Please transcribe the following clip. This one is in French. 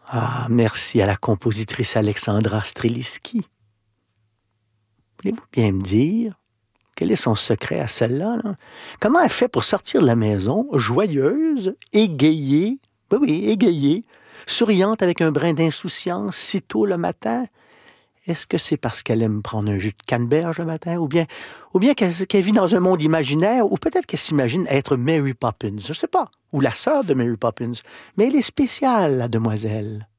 Ah, merci à la compositrice Alexandra Streliski. Voulez-vous bien me dire quel est son secret à celle-là, là? Comment elle fait pour sortir de la maison, joyeuse, égayée, oui, oui, égayée, souriante avec un brin d'insouciance si tôt le matin? Est-ce que c'est parce qu'elle aime prendre un jus de canneberge le matin? Ou bien qu'elle vit dans un monde imaginaire? Ou peut-être qu'elle s'imagine être Mary Poppins? Je ne sais pas. Ou la sœur de Mary Poppins. Mais elle est spéciale, la demoiselle.